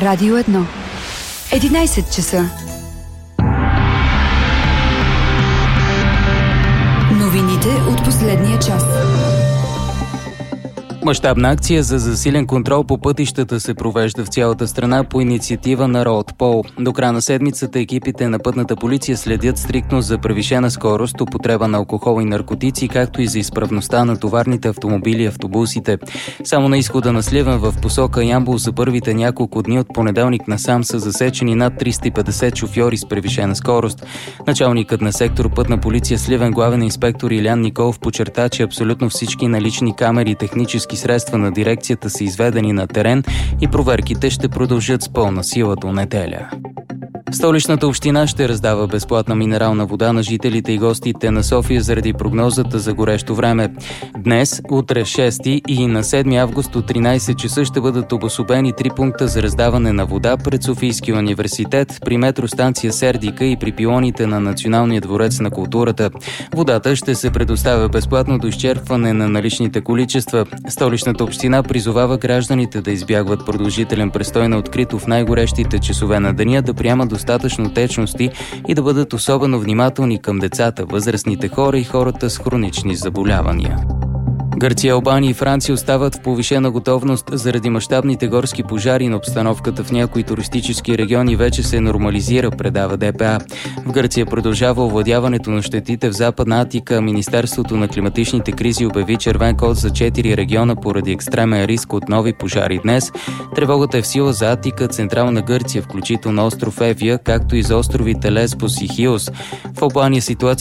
Радио 1. 11 часа. Новините от последния час. Мащабна акция за засилен контрол по пътищата се провежда в цялата страна по инициатива на Роудпол. До края на седмицата екипите на пътната полиция следят стриктно за превишена скорост, употреба на алкохол и наркотици, както и за изправността на товарните автомобили и автобусите. Само на изхода на Сливен в посока Ямбол за първите няколко дни от понеделник насам са засечени над 350 шофьори с превишена скорост. Началникът на сектор пътна полиция Сливен, главен инспектор Илян Николов, подчерта, че абсолютно всички налични камери и технически средства на дирекцията са изведени на терен и проверките ще продължат с пълна сила до неделя. Столичната община ще раздава безплатна минерална вода на жителите и гостите на София заради прогнозата за горещо време. Днес, утре 6 и на 7 август от 13 часа ще бъдат обособени 3 пункта за раздаване на вода пред Софийския университет, при метростанция Сердика и при пилоните на Националния дворец на културата. Водата ще се предоставя безплатно до изчерпване на наличните количества. Столичната община призовава гражданите да избягват продължителен престой на открито в най-горещите часове на деня, да приемат достатъчно течности и да бъдат особено внимателни към децата, възрастните хора и хората с хронични заболявания. Гърция, Албания и Франция остават в повишена готовност заради мащабните горски пожари, но обстановката в някои туристически региони вече се нормализира, предава ДПА. В Гърция продължава овладяването на щетите в Западна Атика. Министерството на климатичните кризи обяви червен код за 4 региона поради екстремен риск от нови пожари днес. Тревогата е в сила за Атика, Централна Гърция, включително остров Евия, както и за островите Лесбос и Хиос. В Албания ситуация